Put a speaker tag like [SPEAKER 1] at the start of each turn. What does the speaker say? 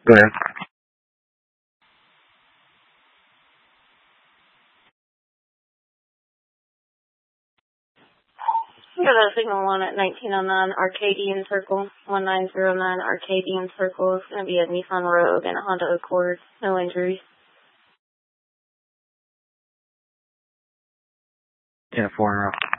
[SPEAKER 1] Go ahead.
[SPEAKER 2] Yeah, that signal 1 at 1909 Arcadian Circle, 1909 Arcadian Circle. It's going to be a Nissan Rogue and a Honda Accord. No injuries.
[SPEAKER 1] Yeah, 4 in a row.